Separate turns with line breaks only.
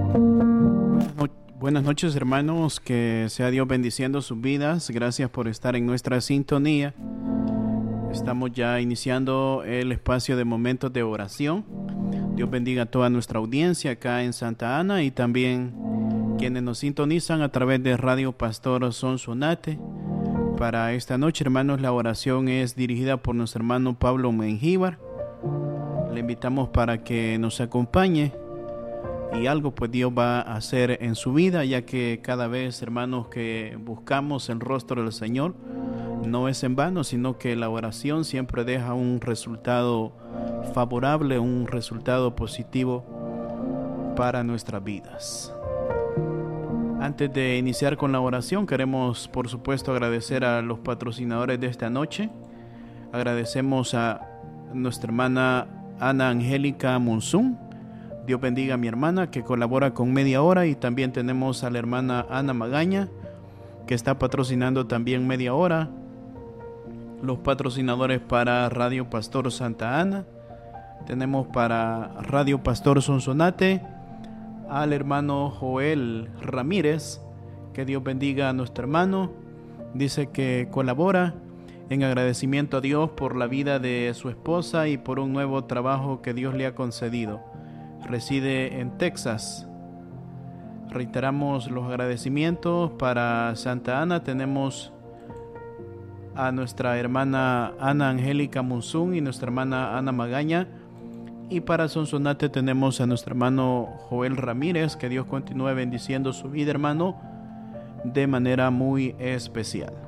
Buenas noches, hermanos, que sea Dios bendiciendo sus vidas. Gracias por estar en nuestra sintonía. Estamos ya iniciando el espacio de momentos de oración. Dios bendiga a toda nuestra audiencia acá en Santa Ana y también quienes nos sintonizan a través de Radio Pastor Sonsonate. Para esta noche, hermanos, la oración es dirigida por nuestro hermano Pablo Mengíbar. Le invitamos para que nos acompañe y algo pues Dios va a hacer en su vida, ya que cada vez, hermanos, que buscamos el rostro del Señor, no es en vano, sino que la oración siempre deja un resultado favorable, un resultado positivo para nuestras vidas. Antes de iniciar con la oración, queremos por supuesto agradecer a los patrocinadores de esta noche. Agradecemos a nuestra hermana Ana Angélica Monzún. Dios bendiga a mi hermana que colabora con Media Hora, y también tenemos a la hermana Ana Magaña que está patrocinando también Media Hora. Los patrocinadores para Radio Pastor Santa Ana, tenemos para Radio Pastor Sonsonate al hermano Joel Ramírez, que Dios bendiga a nuestro hermano. Dice que colabora en agradecimiento a Dios por la vida de su esposa y por un nuevo trabajo que Dios le ha concedido. Reside en Texas. Reiteramos los agradecimientos. Para Santa Ana tenemos a nuestra hermana Ana Angélica Monzún y nuestra hermana Ana Magaña. Y para Sonsonate tenemos a nuestro hermano Joel Ramírez. Que Dios continúe bendiciendo su vida, hermano, de manera muy especial.